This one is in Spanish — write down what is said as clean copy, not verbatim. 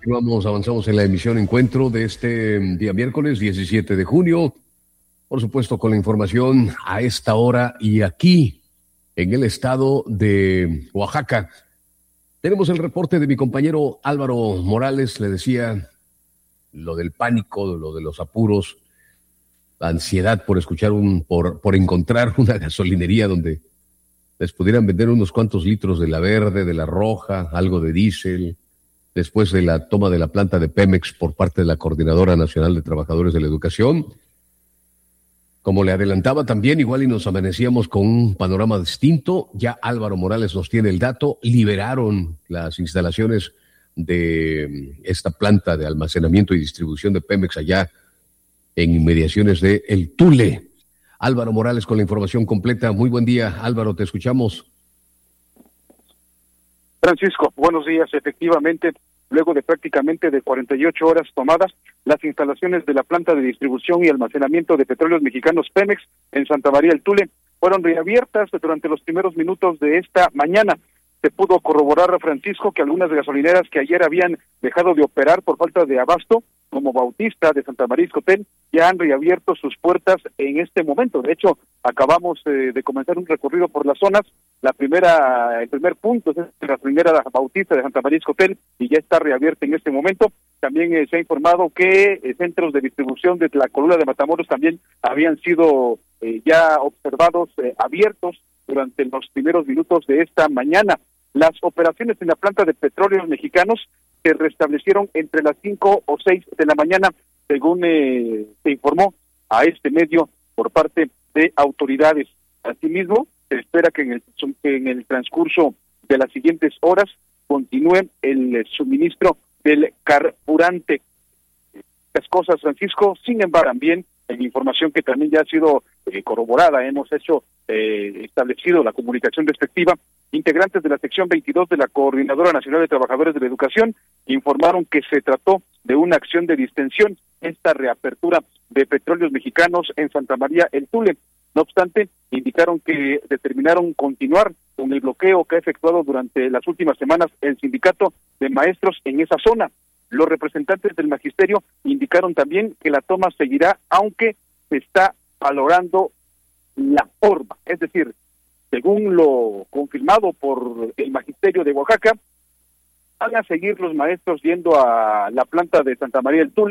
Continuamos, avanzamos en la emisión Encuentro de este día miércoles 17 de junio. Por supuesto, con la información a esta hora y aquí en el estado de Oaxaca. Tenemos el reporte de mi compañero Álvaro Morales. Le decía lo del pánico, lo de los apuros, la ansiedad por escuchar por encontrar una gasolinería donde les pudieran vender unos cuantos litros de la verde, de la roja, algo de diésel, después de la toma de la planta de Pemex por parte de la Coordinadora Nacional de Trabajadores de la Educación. Como le adelantaba también, igual y nos amanecíamos con un panorama distinto. Ya Álvaro Morales nos tiene el dato. Liberaron las instalaciones de esta planta de almacenamiento y distribución de Pemex allá en inmediaciones de El Tule. Álvaro Morales con la información completa. Muy buen día, Álvaro, te escuchamos. Francisco, buenos días. Efectivamente, luego de prácticamente de 48 horas tomadas, las instalaciones de la planta de distribución y almacenamiento de petróleos mexicanos Pemex en Santa María El Tule fueron reabiertas durante los primeros minutos de esta mañana. Se pudo corroborar, Francisco, que algunas gasolineras que ayer habían dejado de operar por falta de abasto, como Bautista de Santa María Iscotel, ya han reabierto sus puertas en este momento. De hecho, acabamos de comenzar un recorrido por las zonas. El primer punto es la gasolinera Bautista de Santa María Iscotel y ya está reabierta en este momento. También se ha informado que centros de distribución de Tlacolula de Matamoros también habían sido ya observados abiertos durante los primeros minutos de esta mañana. Las operaciones en la planta de petróleos mexicanos se restablecieron entre las 5 o 6 de la mañana, según se informó a este medio por parte de autoridades. Asimismo, se espera que en el transcurso de las siguientes horas continúe el suministro del carburante. Las cosas, Francisco, sin embargo, también en información que también ya ha sido corroborada, hemos establecido la comunicación respectiva. Integrantes de la sección 22 de la Coordinadora Nacional de Trabajadores de la Educación informaron que se trató de una acción de distensión, esta reapertura de petróleos mexicanos en Santa María El Tule. No obstante, indicaron que determinaron continuar con el bloqueo que ha efectuado durante las últimas semanas el sindicato de maestros en esa zona. Los representantes del magisterio indicaron también que la toma seguirá, aunque se está valorando la forma. Es decir, según lo confirmado por el magisterio de Oaxaca, van a seguir los maestros yendo a la planta de Santa María del Tule